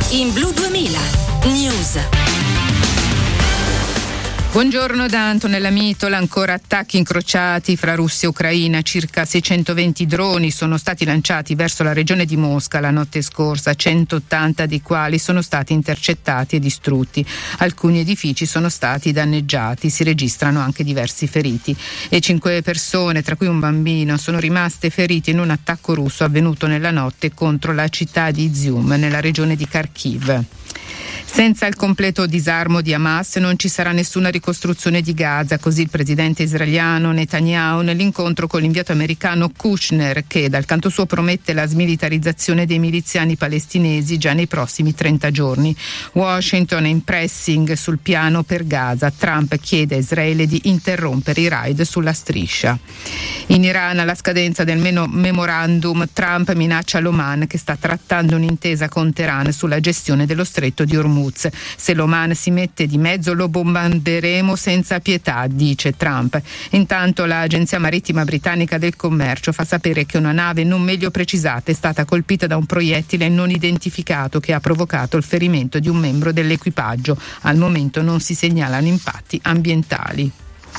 in Blu 2000 News. Buongiorno da Antonella Mitola. Ancora attacchi incrociati fra Russia e Ucraina. Circa 620 droni sono stati lanciati verso la regione di Mosca la notte scorsa, 180 dei quali sono stati intercettati e distrutti. Alcuni edifici sono stati danneggiati, si registrano anche diversi feriti e 5 persone, tra cui un bambino, sono rimaste ferite in un attacco russo avvenuto nella notte contro la città di Izium, nella regione di Kharkiv. Senza il completo disarmo di Hamas non ci sarà nessuna ricostruzione di Gaza, così il presidente israeliano Netanyahu nell'incontro con l'inviato americano Kushner, che dal canto suo promette la smilitarizzazione dei miliziani palestinesi già nei prossimi 30 giorni. Washington è in pressing sul piano per Gaza. Trump chiede a Israele di interrompere i raid sulla striscia. In Iran, alla scadenza del memorandum, Trump minaccia l'Oman, che sta trattando un'intesa con Teheran sulla gestione dello stretto di Hormuz. Se l'Oman si mette di mezzo lo bombarderemo senza pietà, dice Trump. Intanto l'agenzia marittima britannica del commercio fa sapere che una nave non meglio precisata è stata colpita da un proiettile non identificato che ha provocato il ferimento di un membro dell'equipaggio. Al momento non si segnalano impatti ambientali.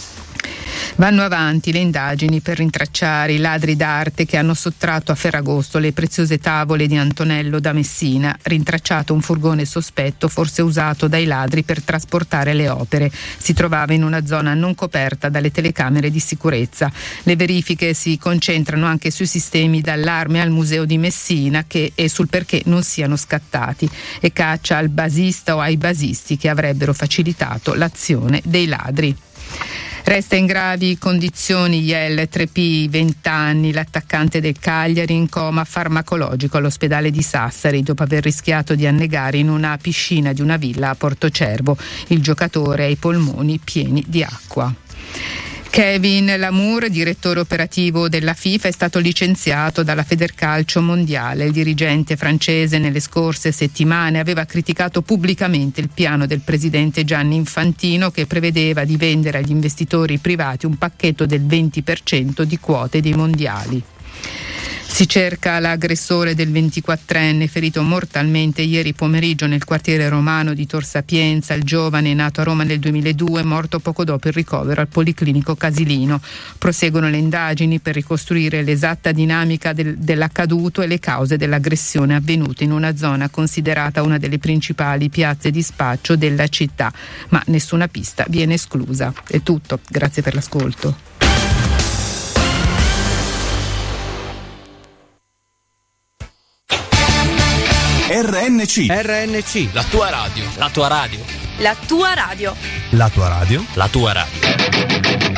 Vanno avanti le indagini per rintracciare i ladri d'arte che hanno sottratto a Ferragosto le preziose tavole di Antonello da Messina. Rintracciato un furgone sospetto, forse usato dai ladri per trasportare le opere. Si trovava in una zona non coperta dalle telecamere di sicurezza. Le verifiche si concentrano anche sui sistemi d'allarme al museo di Messina e sul perché non siano scattati, e caccia al basista o ai basisti che avrebbero facilitato l'azione dei ladri. Resta in gravi condizioni Yael Trepy, 20 anni, l'attaccante del Cagliari, in coma farmacologico all'ospedale di Sassari dopo aver rischiato di annegare in una piscina di una villa a Portocervo. Il giocatore ha i polmoni pieni di acqua. Kevin Lamour, direttore operativo della FIFA, è stato licenziato dalla Federcalcio Mondiale. Il dirigente francese nelle scorse settimane aveva criticato pubblicamente il piano del presidente Gianni Infantino, che prevedeva di vendere agli investitori privati un pacchetto del 20% di quote dei mondiali. Si cerca l'aggressore del 24enne ferito mortalmente ieri pomeriggio nel quartiere romano di Tor Sapienza. Il giovane, nato a Roma nel 2002, morto poco dopo il ricovero al Policlinico Casilino. Proseguono le indagini per ricostruire l'esatta dinamica dell'accaduto e le cause dell'aggressione avvenuta in una zona considerata una delle principali piazze di spaccio della città, ma nessuna pista viene esclusa. È tutto, grazie per l'ascolto. RNC, la tua radio. La tua radio. La tua radio. La tua radio. La tua radio.